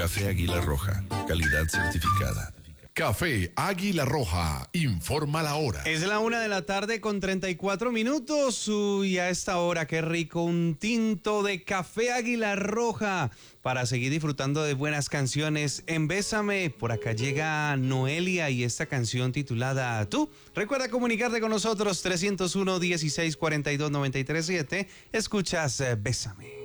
Café Águila Roja, calidad certificada. Café Águila Roja, informa la hora. Es la 1:34 PM. Uy, a esta hora, qué rico, un tinto de Café Águila Roja para seguir disfrutando de buenas canciones en Bésame. Por acá llega Noelia y esta canción titulada Tú. Recuerda comunicarte con nosotros, 301-1642-937. Escuchas Bésame.